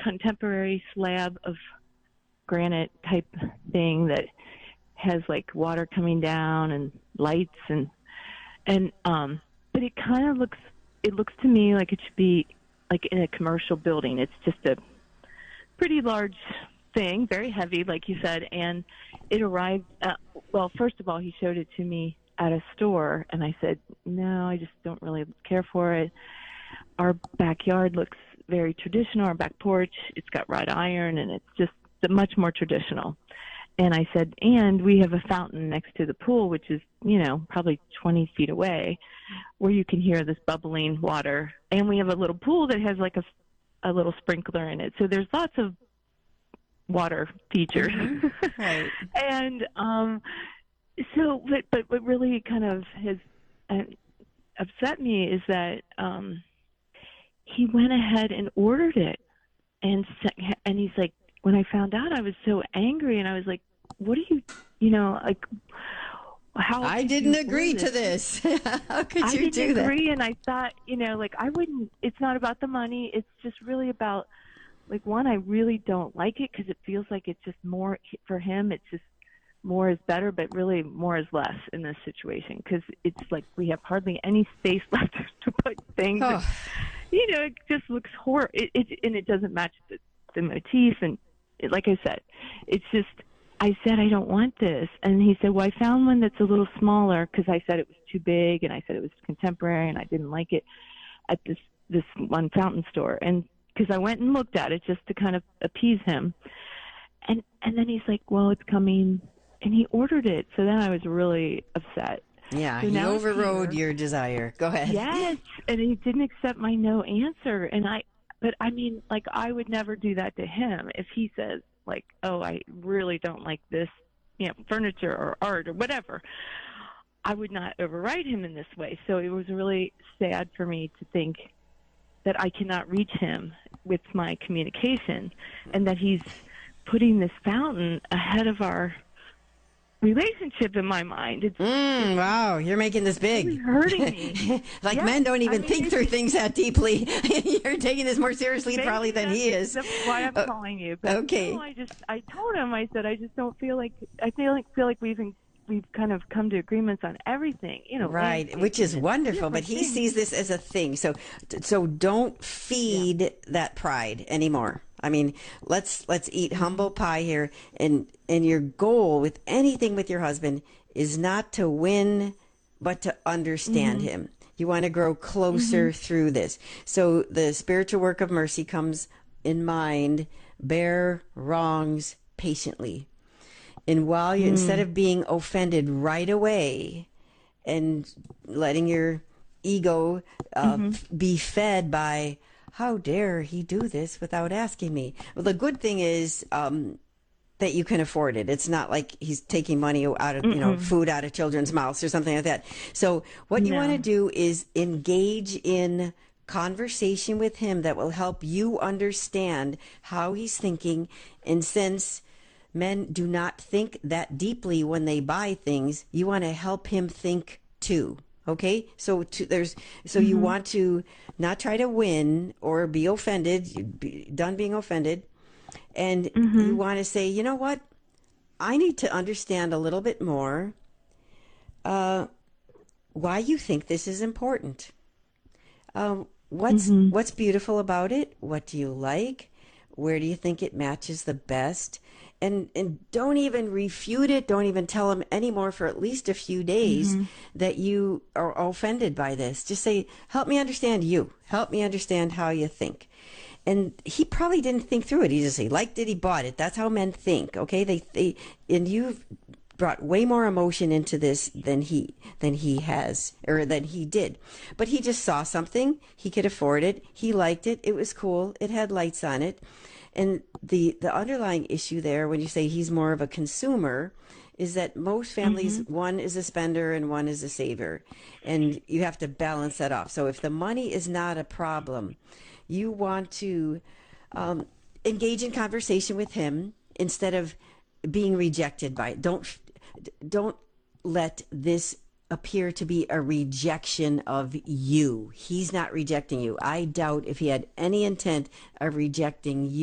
contemporary slab of granite type thing that has like water coming down and lights and but it looks to me like it should be like in a commercial building. It's just a pretty large thing, very heavy, like you said, and it arrived. Well, first of all, he showed it to me at a store, and I said, no, I just don't really care for it. Our backyard looks very traditional. Our back porch, it's got wrought iron, and it's just much more traditional. And I said, and we have a fountain next to the pool, which is, probably 20 feet away, where you can hear this bubbling water. And we have a little pool that has like a little sprinkler in it. So there's lots of water features. Mm-hmm. Right. And so, but what really kind of has upset me is that he went ahead and ordered it. And he's like, when I found out, I was so angry, and I was like, what are you, like, how? I didn't agree to this. How could you do that? I didn't agree, and I thought, like, I wouldn't, it's not about the money. It's just really about, like, one, I really don't like it because it feels like it's just more, for him, it's just more is better, but really more is less in this situation because it's like we have hardly any space left to put things. Oh. And, it just looks horrible. And it doesn't match the motif, and like I said, it's just, I said, I don't want this. And he said, well, I found one that's a little smaller because I said it was too big and I said it was contemporary and I didn't like it at this one fountain store. And because I went and looked at it just to kind of appease him. And then he's like, well, it's coming. And he ordered it. So then I was really upset. Yeah, so he overrode your desire. Go ahead. Yes. And he didn't accept my no answer. But I mean, like, I would never do that to him if he says, like, oh, I really don't like this, furniture or art or whatever. I would not override him in this way. So it was really sad for me to think that I cannot reach him with my communication and that he's putting this fountain ahead of our relationship in my mind. It's wow, you're making this big. Really hurting me. Like, yes, men don't even think through things that deeply. You're taking this more seriously probably than he is. That's why I'm calling you. But okay. No, I told him, I said, I just don't feel like, feel like we've kind of come to agreements on everything, Right, which is wonderful, but he sees this as a thing. So don't feed that pride anymore. I mean, let's eat humble pie here, and your goal with anything with your husband is not to win, but to understand him. You want to grow closer through this. So the spiritual work of mercy comes in mind, bear wrongs patiently. And while you, instead of being offended right away and letting your ego be fed by, how dare he do this without asking me? Well, the good thing is that you can afford it. It's not like he's taking money out of, food out of children's mouths or something like that. So what you want to do is engage in conversation with him that will help you understand how he's thinking. And since men do not think that deeply when they buy things, you want to help him think too. Okay, so you want to not try to win or be offended, be done being offended, and you want to say, you know what, I need to understand a little bit more why you think this is important. What's beautiful about it? What do you like? Where do you think it matches the best? And don't even refute it. Don't even tell him anymore for at least a few days that you are offended by this. Just say, help me understand you. Help me understand how you think. And he probably didn't think through it. He just liked it, he bought it. That's how men think, okay? And you've brought way more emotion into this than he has, or than he did. But he just saw something. He could afford it. He liked it. It was cool. It had lights on it. And the underlying issue there, when you say he's more of a consumer, is that most families, one is a spender and one is a saver. And you have to balance that off. So if the money is not a problem, you want to engage in conversation with him instead of being rejected by it. Don't let this appear to be a rejection of you. He's not rejecting you. I doubt if he had any intent of rejecting you.